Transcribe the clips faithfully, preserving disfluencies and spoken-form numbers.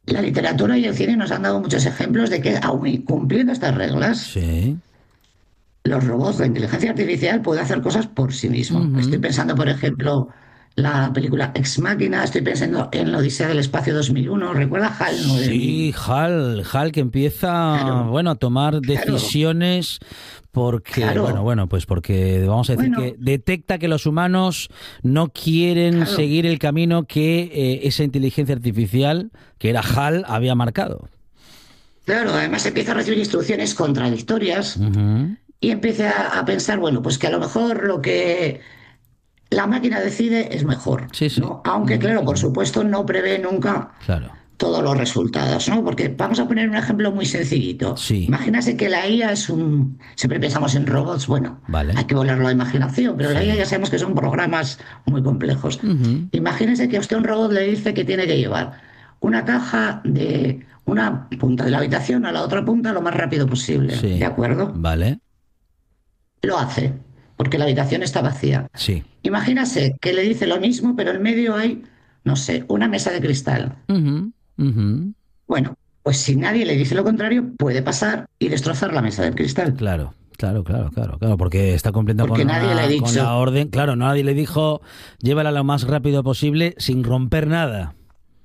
la literatura y el cine nos han dado muchos ejemplos de que, aun cumpliendo estas reglas, Sí. los robots, la inteligencia artificial puede hacer cosas por sí mismo. Estoy Ujú. pensando, por ejemplo, la película Ex Machina, estoy pensando en la Odisea del Espacio dos mil uno. ¿Recuerda HAL nueve Sí, mil? Hal, Hal que empieza, Claro, bueno, a tomar claro, decisiones porque, bueno, claro. bueno, pues porque vamos a decir que Bueno, detecta que los humanos no quieren claro, seguir el camino que eh, esa inteligencia artificial, que era Hal, había marcado. claro. Además empieza a recibir instrucciones contradictorias Ujú. y empieza a, a pensar, bueno, pues que a lo mejor lo que la máquina decide es mejor, Sí, sí. ¿no? Aunque, Ujú, claro, por ujú. supuesto, no prevé nunca Claro. todos los resultados, ¿no? Porque vamos a poner un ejemplo muy sencillito. Sí, Imagínase que la I A es un... Siempre pensamos en robots, bueno, vale. hay que volar la imaginación, pero la I A ya Sí. sabemos que son programas muy complejos. Ujú. Imagínese que a usted un robot le dice que tiene que llevar una caja de una punta de la habitación a la otra punta lo más rápido posible, ¿de Sí. acuerdo? Vale. Lo hace, porque la habitación está vacía. Sí. Imagínase que le dice lo mismo, pero en medio hay, no sé, una mesa de cristal. Ujú, ujú. Bueno, pues si nadie le dice lo contrario, puede pasar y destrozar la mesa de cristal, Claro, claro, claro, claro, claro, porque está cumpliendo con porque nadie le ha la, con dicho, la orden. Claro, nadie le dijo, llévala lo más rápido posible sin romper nada.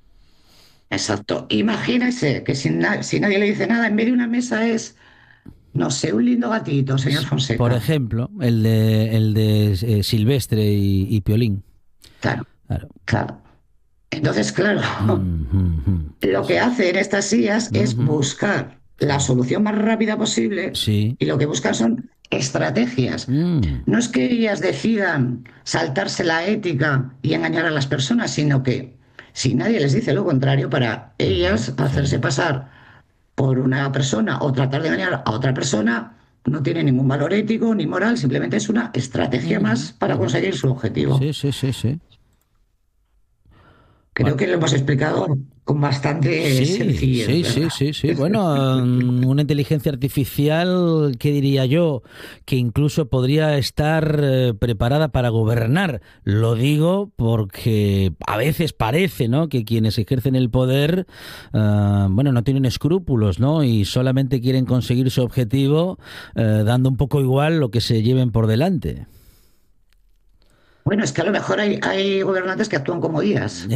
exacto. Imagínese que si, na- si nadie le dice nada, en medio de una mesa es, no sé, un lindo gatito, señor S- Por Fonseca. ejemplo, el de, el de eh, Silvestre y, y Piolín. Claro, Claro. claro. Entonces, claro, Mm, mm, mm. Sí, lo que sí. hacen estas sillas es Ujú. buscar la Sí. solución más rápida posible Sí. y lo que buscan son estrategias. Mm, No es que ellas decidan saltarse la ética y engañar a las personas, sino que si nadie les dice lo contrario, para ujú, ellas hacerse sí. pasar por una persona o tratar de engañar a otra persona no tiene ningún valor ético ni moral, simplemente es una estrategia Ujú, más para ujú. conseguir su objetivo. Sí, sí, sí, sí. Creo que lo hemos explicado con bastante Sí, sencillez, sí, sí, ¿verdad? sí, sí. Bueno, mm, una inteligencia artificial, ¿qué diría yo? Que incluso podría estar eh, preparada para gobernar. Lo digo porque a veces parece, ¿no? Que quienes ejercen el poder, ah, bueno, no tienen escrúpulos, ¿no? Y solamente quieren conseguir su objetivo, eh, dando un poco igual lo que se lleven por delante. Bueno, es que a lo mejor hay, hay gobernantes que actúan como guías.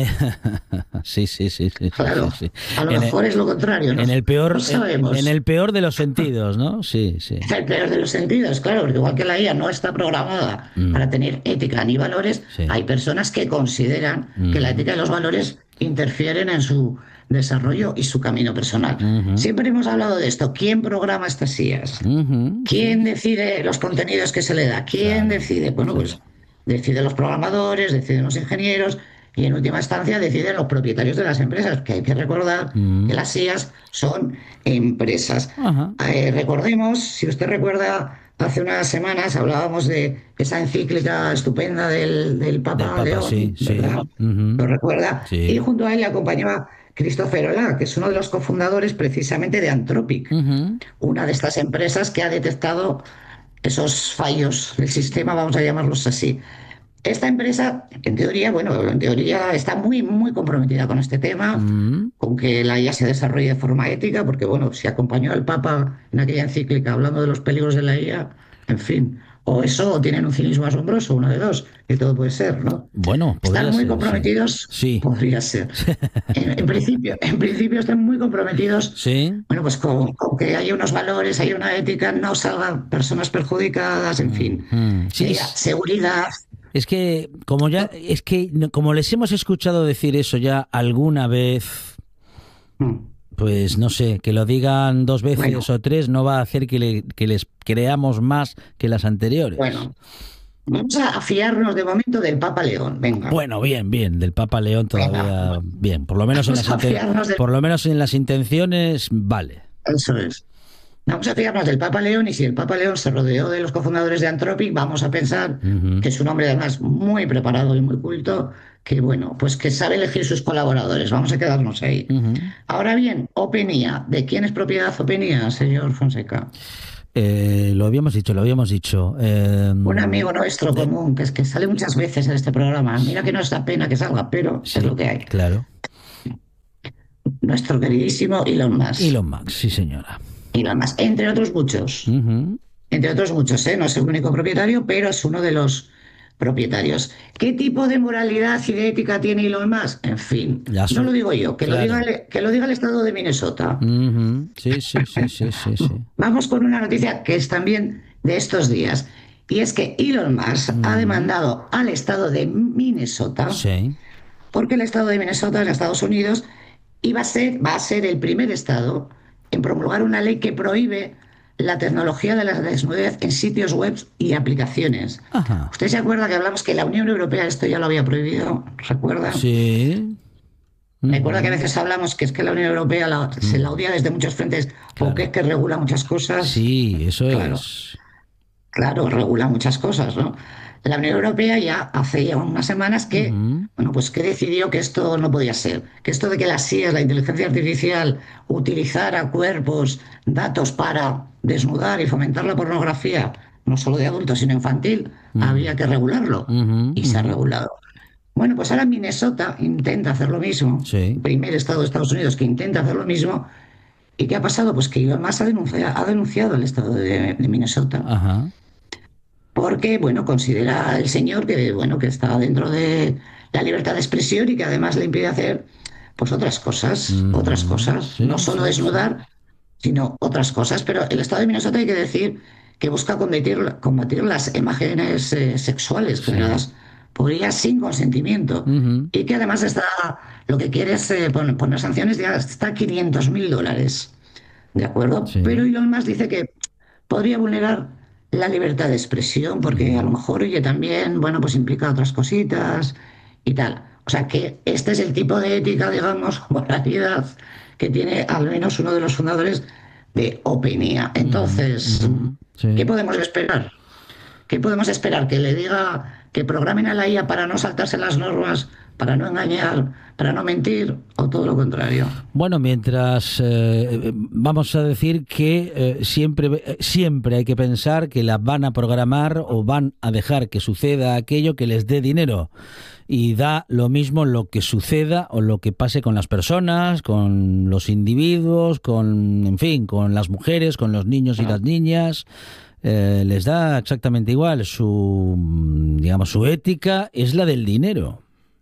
Sí, sí, sí, sí, sí, sí, Claro, sí. a lo En el, mejor es lo contrario, no, en el no peor, en, en sabemos. el peor de los sentidos, ¿no? Sí, sí. Es el peor de los sentidos, claro, porque igual que la I A no está programada Mm, para tener ética ni valores, sí. hay personas que consideran que la Ujú, ética y los valores interfieren en su desarrollo y su camino personal. ujú, Siempre hemos hablado de esto. ¿Quién programa estas I As? ujú, sí, ¿Quién decide los contenidos que se le da? ¿Quién claro, decide? Bueno, claro. pues deciden los programadores, deciden los ingenieros y en última instancia deciden los propietarios de las empresas, que hay que recordar que Mm, las I As son empresas. ajá. Eh, recordemos, si usted recuerda, hace unas semanas hablábamos de esa encíclica estupenda del, del Del Papa Papa, sí, León, sí. ¿verdad? Ujú, ¿Lo recuerda? Y sí. junto a él le acompañaba Christopher Olah, que es uno de los cofundadores precisamente de Anthropic, Ujú, una de estas empresas que ha detectado esos fallos del sistema, vamos a llamarlos así. Esta empresa, en teoría, bueno, en teoría está muy, muy comprometida con este tema, mm, con que la I A se desarrolle de forma ética, porque, bueno, si acompañó al Papa en aquella encíclica hablando de los peligros de la I A, en fin, o eso, o tienen un cinismo asombroso, una de dos, que todo puede ser, ¿no? bueno, Están podría muy ser, sí. comprometidos, Sí. podría ser. En, en principio, en principio están muy comprometidos, Sí. bueno, pues con, con que haya unos valores, haya una ética, no salgan personas perjudicadas, en fin, Ujú, que sí, haya es, seguridad. es que como ya, es que no- como les hemos escuchado decir eso ya alguna vez, Mm. pues no sé, que lo digan dos veces Bueno, o tres no va a hacer que, le- que les creamos más que las anteriores. bueno, vamos a fiarnos de momento del Papa León, venga, Bueno, bien, bien, del Papa León venga, todavía bien, por lo menos en vamos las a inten- fiarnos de... por lo menos en las intenciones, vale. Eso es. Vamos a fiarnos del Papa León y si el Papa León se rodeó de los cofundadores de Anthropic, vamos a pensar Ujú, que es un hombre además muy preparado y muy culto, que bueno, pues que sabe elegir sus colaboradores. Vamos a quedarnos ahí. ujú. Ahora bien, OpenIA. ¿De quién es propiedad OpenIA, señor Fonseca? Eh, lo habíamos dicho, lo habíamos dicho. Eh, Un amigo nuestro de- común, que es que sale muchas veces en este programa. Mira que no es la pena que salga, pero es lo sí, que hay. claro. nuestro queridísimo Elon Musk. Elon Musk, sí señora. Elon Musk, entre otros muchos. Ujú. Entre otros muchos, ¿eh? No es el único propietario, pero es uno de los propietarios. ¿Qué tipo de moralidad y de ética tiene Elon Musk? En fin, Ya no so- lo digo yo, que lo diga claro. el, que lo diga el estado de Minnesota. Ujú. Sí, sí, sí, sí, sí, sí. Vamos con una noticia que es también de estos días. Y es que Elon Musk ha Ujú. demandado al estado de Minnesota, Sí. porque el estado de Minnesota en Estados Unidos iba a ser, va a ser el primer estado en promulgar una ley que prohíbe la tecnología de la desnudez en sitios web y aplicaciones. Ajá. ¿Usted se acuerda que hablamos que la Unión Europea esto ya lo había prohibido? ¿Recuerda? Sí. Recuerda que a Ujú. veces hablamos que es que la Unión Europea la- se la Mm. odia desde muchos frentes porque es Claro. que regula muchas cosas. Sí, eso Claro, es. claro, regula muchas cosas, ¿no? La Unión Europea ya hace ya unas semanas que, Ujú. bueno, pues que decidió que esto no podía ser, que esto de que las I As, la inteligencia artificial, utilizara cuerpos, datos para desnudar y fomentar la pornografía, no solo de adultos, sino infantil, Mm. había que regularlo Ujú, y se ha ujú. regulado. Bueno, pues ahora Minnesota intenta hacer lo mismo, el Sí. primer estado de Estados Unidos que intenta hacer lo mismo. ¿Y qué ha pasado? Pues que Elon Musk ha denunciado, ha denunciado al estado de, de Minnesota Ajá. porque, bueno, considera el señor que, bueno, que está dentro de la libertad de expresión y que además le impide hacer, pues, otras cosas, otras Ujú. cosas, no Sí, solo sí, sí. desnudar, sino otras cosas. Pero el Estado de Minnesota hay que decir que busca combatir, combatir las imágenes eh, sexuales Sí. generadas por ella sin consentimiento Ujú. y que además está, lo que quiere es eh, poner, poner sanciones de hasta quinientos mil dólares. ¿De acuerdo? Pero Sí. Elon Musk dice que podría vulnerar la libertad de expresión porque a lo Ujú. mejor oye también, bueno, pues implica otras cositas y tal. O sea que este es el tipo de ética, digamos, moralidad que tiene al menos uno de los fundadores de OpenAI. Ujú. Entonces, Ujú. ¿qué Sí. podemos esperar? ¿Qué podemos esperar? ¿Que le diga que programen a la I A para no saltarse las normas, para no engañar, para no mentir o todo lo contrario? Bueno, mientras eh, vamos a decir que eh, siempre, eh, siempre hay que pensar que la van a programar o van a dejar que suceda aquello que les dé dinero. Y da lo mismo lo que suceda o lo que pase con las personas, con los individuos, con, en fin, con las mujeres, con los niños y las niñas. Eh, les da exactamente igual. Su, mm, digamos, su ética es la del dinero.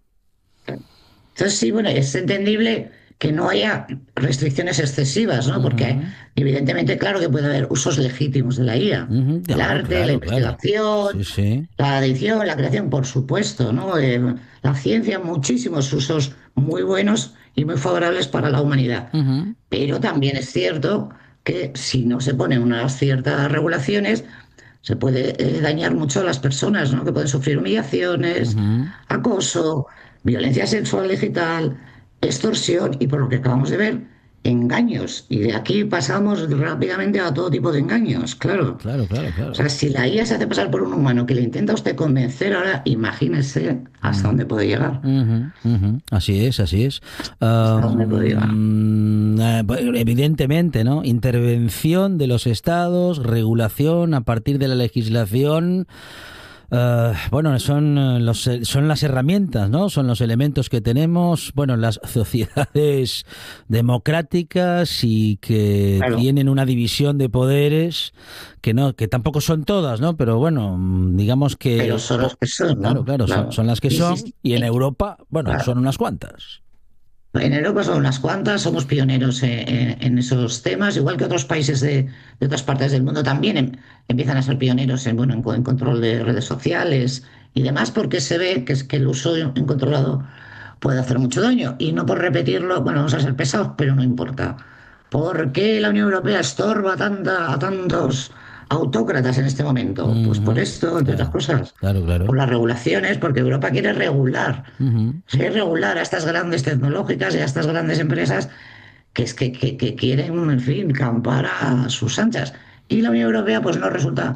Entonces, sí, bueno, es entendible que no haya restricciones excesivas, ¿no? Porque Ujú, evidentemente, claro que puede haber usos legítimos de la I A. ujú. El No, arte, la claro, claro. investigación, Sí, sí. la edición, la creación, por supuesto, ¿no? Eh, la ciencia, muchísimos usos muy buenos y muy favorables para la humanidad. Ujú, Pero también es cierto que si no se ponen unas ciertas regulaciones, se puede eh, dañar mucho a las personas, ¿no? Que pueden sufrir humillaciones, ujú. acoso, violencia sexual digital, extorsión y por lo que acabamos de ver, engaños. Y de aquí pasamos rápidamente a todo tipo de engaños, claro. Claro, claro, O claro. sea, si la I A se hace pasar por un humano que le intenta a usted convencer, ahora imagínese hasta Mm. dónde puede llegar. Ujú, ujú. Así es, así es. Hasta dónde puede llegar. Am, eh, pues, evidentemente, ¿no? Intervención de los estados, regulación a partir de la legislación. Eh, bueno, son, eh, los, eh, son las herramientas, ¿no? Son los elementos que tenemos, bueno, las sociedades democráticas y que Claro. tienen una división de poderes que no, que tampoco son todas, ¿no? Pero bueno, mm, digamos Pero que, son los po- que son, claro, ¿no? claro, son, Claro. son las que Y son si, y en eh, Europa, bueno, claro. son unas cuantas. En Europa son unas cuantas, somos pioneros en, en- en esos temas, igual que otros países de, de otras partes del mundo también em- empiezan a ser pioneros en, bueno, en, co- en control de redes sociales y demás, porque se ve que, es, que el uso incontrolado puede hacer mucho daño. Y no por repetirlo, bueno, vamos a ser pesados, pero no importa. ¿Por qué la Unión Europea estorba tanta, a tantos autócratas en este momento? Pues por Ujú. esto, entre otras Claro, cosas, claro, por claro. las regulaciones, porque Europa quiere regular. Ujú. Sí, regular a estas grandes tecnológicas y a estas grandes empresas que es que, que, que quieren, en fin, campar a sus anchas. Y la Unión Europea pues no resulta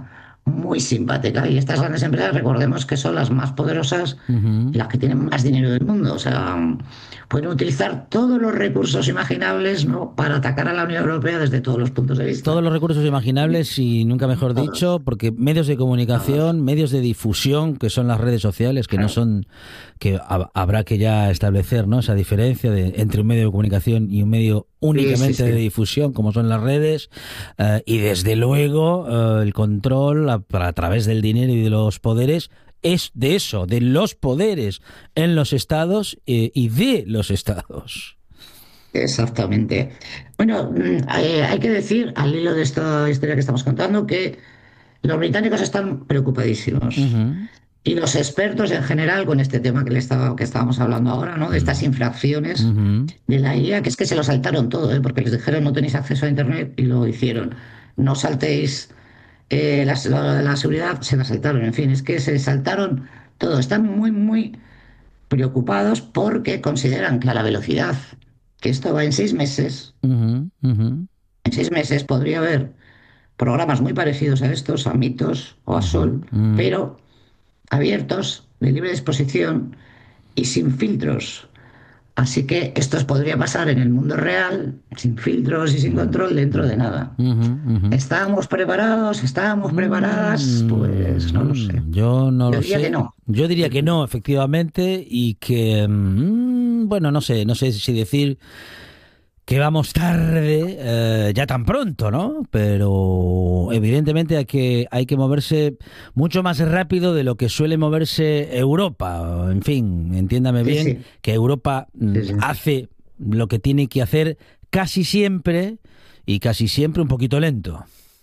muy simpática. Y estas grandes empresas, recordemos que son las más poderosas Ujú. y las que tienen más dinero del mundo. O sea, pueden utilizar todos los recursos imaginables, ¿no?, para atacar a la Unión Europea desde todos los puntos de Todos vista. los recursos imaginables y nunca mejor Todos, dicho, porque medios de todos. comunicación, medios de difusión, que son las redes sociales, que no Claro. son, que hab- habrá que ya establecer, ¿no? Esa diferencia de, entre un medio de comunicación y un medio Sí, sí, únicamente de sí. difusión, como son las redes, eh, y desde luego eh, el control a, a través del dinero y de los poderes es de eso, de los poderes en los estados eh, y de los estados. Exactamente. Bueno, mm, eh, hay que decir, al hilo de esta historia que estamos contando, que los británicos están preocupadísimos. Ujú, Y los expertos en general con este tema que, le estaba, que estábamos hablando ahora, ¿no? De estas infracciones ujú, de la I A, que es que se lo saltaron todo, ¿eh? Porque les dijeron no tenéis acceso a Internet y lo hicieron. No saltéis eh, la, la- la seguridad, se la saltaron. En fin, es que se saltaron todo. Están muy, muy preocupados porque consideran que a la velocidad que esto va en seis meses, ujú, ujú, en seis meses podría haber programas muy parecidos a estos, a Mitos o a ujú, Sol, ujú. pero abiertos, de libre disposición y sin filtros. Así que esto podría pasar en el mundo real, sin filtros y sin control, dentro de nada. Ujú, ujú. ¿Estábamos preparados? ¿Estábamos preparadas? Pues no lo sé. Mm, yo no Yo lo diría que sé. no. Yo diría que no, efectivamente, y que, mm, bueno, no sé, no sé si decir que vamos tarde, eh, ya tan pronto, ¿no? Pero evidentemente hay que, hay que moverse mucho más rápido de lo que suele moverse Europa. En fin, entiéndame Sí, bien, sí, que Europa mm, sí, sí. hace lo que tiene que hacer casi siempre y casi siempre un poquito lento.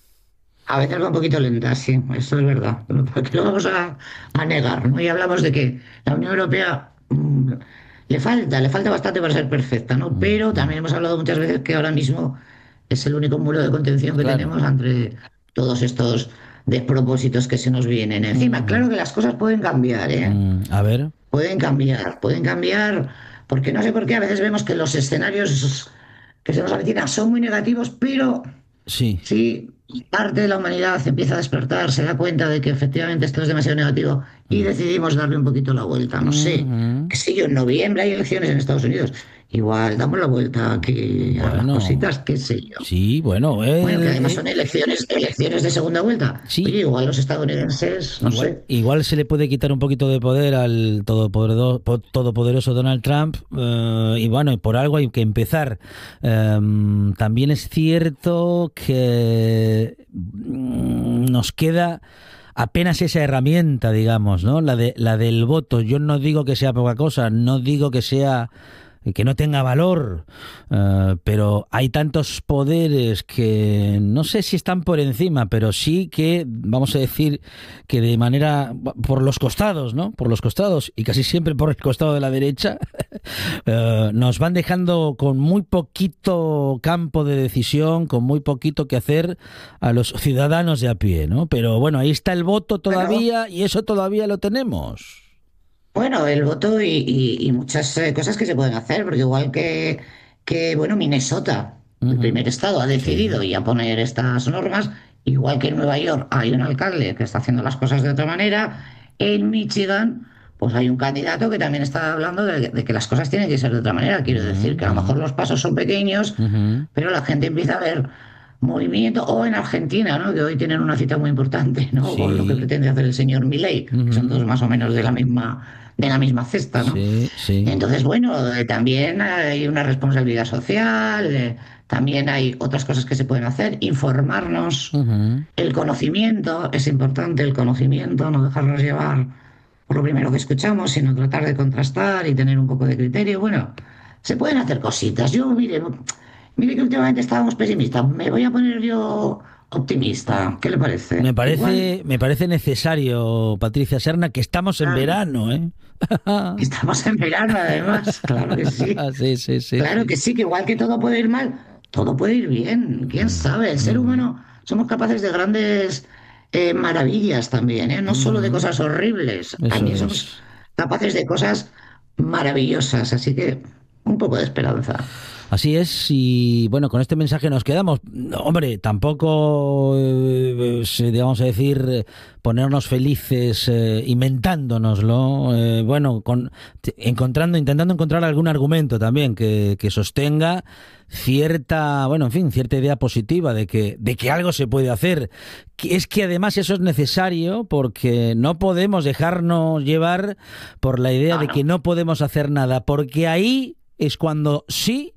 A veces va un poquito lenta, sí, eso es verdad. Porque lo vamos a, a negar, ¿no? Y hablamos de que la Unión Europea mm, le falta, le falta bastante para ser perfecta, ¿no? Mm, Pero mm. también hemos hablado muchas veces que ahora mismo es el único muro de contención que Claro. tenemos entre todos estos despropósitos que se nos vienen encima. Ujú. Claro que las cosas pueden cambiar, ¿eh? Mm, a ver. Pueden cambiar, pueden cambiar, porque no sé por qué a veces vemos que los escenarios esos que se nos avecinan son muy negativos, pero Sí. sí, parte de la humanidad empieza a despertar, se da cuenta de que efectivamente esto es demasiado negativo y Mm. decidimos darle un poquito la vuelta. No sé, Ujú. qué sé yo, en noviembre hay elecciones en Estados Unidos. Igual damos la vuelta aquí a las Bueno. cositas, qué sé yo. Sí, bueno, Bueno, que eh, además eh, son elecciones, elecciones de segunda vuelta. Oye, sí. igual los estadounidenses, no Igual, sé. igual se le puede quitar un poquito de poder al todopoderoso, todopoderoso Donald Trump eh, y bueno, y por algo hay que empezar. Em, también es cierto que mm, nos queda apenas esa herramienta, digamos, ¿no? La de la del voto. Yo no digo que sea poca cosa, no digo que sea que no tenga valor, eh, pero hay tantos poderes que no sé si están por encima, pero sí que, vamos a decir, que de manera, por los costados, ¿no? Por los costados, y casi siempre por el costado de la derecha, eh, nos van dejando con muy poquito campo de decisión, con muy poquito que hacer a los ciudadanos de a pie, ¿no? Pero bueno, ahí está el voto Bueno, todavía y eso todavía lo tenemos. bueno, el voto y, y- y muchas eh, cosas que se pueden hacer, porque igual que, que, bueno, Minnesota, el Ujú. primer estado, ha Sí. decidido ya poner estas normas, igual que en Nueva York hay un alcalde que está haciendo las cosas de otra manera, en Michigan, pues hay un candidato que también está hablando de, de que las cosas tienen que ser de otra manera. Quiero Ujú, decir que a lo ujú, mejor los pasos son pequeños, ujú. pero la gente empieza a ver movimiento, o en Argentina, ¿no? Que hoy tienen una cita muy importante, ¿no? Con lo que Sí. pretende hacer el señor Milei, que son Ujú. todos más o menos de la misma, de la misma cesta, ¿no? Sí, sí. Entonces, bueno, eh, también hay una responsabilidad social, eh, también hay otras cosas que se pueden hacer, informarnos, Ujú. el conocimiento, es importante el conocimiento, no dejarnos llevar por lo primero que escuchamos, sino tratar de contrastar y tener un poco de criterio. Bueno, se pueden hacer cositas. Yo, mire, mire que últimamente estábamos pesimistas, me voy a poner yo optimista. ¿Qué le Me parece? Igual parece, me parece necesario, Patricia Serna, que estamos en ah, verano, ¿eh? estamos en verano, además, claro que sí. Sí, sí, sí, Claro sí. que sí, que igual que todo puede ir mal, todo puede ir bien. ¿Quién Mm, sabe? El ser ujú, humano somos capaces de grandes eh, maravillas también, ¿eh? No solo de ujú. cosas horribles, Eso también somos es. capaces de cosas maravillosas. Así que un poco de esperanza. Así es, y bueno, con este mensaje nos quedamos. Hombre, tampoco, eh, eh, vamos a decir, eh, ponernos felices eh, inventándonoslo. Eh, bueno, con, t- encontrando, intentando encontrar algún argumento también que, que sostenga cierta, bueno, en fin, cierta idea positiva de que, de que algo se puede hacer. Que es que además eso es necesario porque no podemos dejarnos llevar por la idea No, de que no. no podemos hacer nada, porque ahí es cuando sí